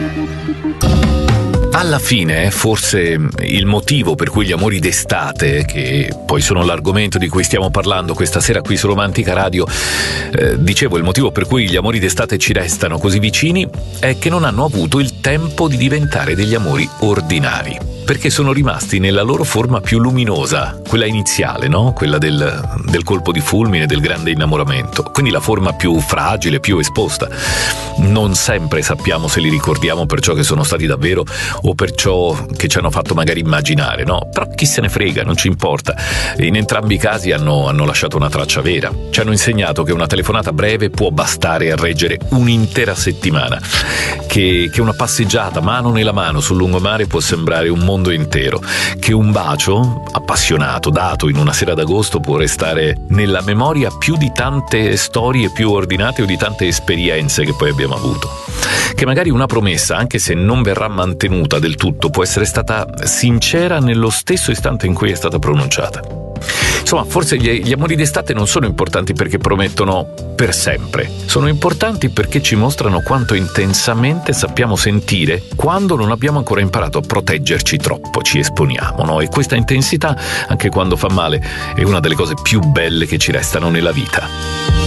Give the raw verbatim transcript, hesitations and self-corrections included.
Alla fine, forse il motivo per cui gli amori d'estate, che poi sono l'argomento di cui stiamo parlando questa sera qui su Romantica Radio, eh, dicevo, il motivo per cui gli amori d'estate ci restano così vicini è che non hanno avuto il tempo di diventare degli amori ordinari, perché sono rimasti nella loro forma più luminosa, quella iniziale, no? Quella del, del colpo di fulmine, del grande innamoramento, quindi la forma più fragile, più esposta. Non sempre sappiamo se li ricordiamo per ciò che sono stati davvero o per ciò che ci hanno fatto magari immaginare, no? Però chi se ne frega, non ci importa. In entrambi i casi hanno, hanno lasciato una traccia vera. Ci hanno insegnato che una telefonata breve può bastare a reggere un'intera settimana, che, che una passeggiata mano nella mano sul lungomare può sembrare un mondo intero, che un bacio appassionato dato in una sera d'agosto può restare nella memoria più di tante storie più ordinate o di tante esperienze che poi abbiamo avuto, che magari una promessa, anche se non verrà mantenuta del tutto, può essere stata sincera nello stesso istante in cui è stata pronunciata. Insomma, forse gli, gli amori d'estate non sono importanti perché promettono per sempre, sono importanti perché ci mostrano quanto intensamente sappiamo sentire quando non abbiamo ancora imparato a proteggerci troppo, ci esponiamo, no? E questa intensità, anche quando fa male, è una delle cose più belle che ci restano nella vita.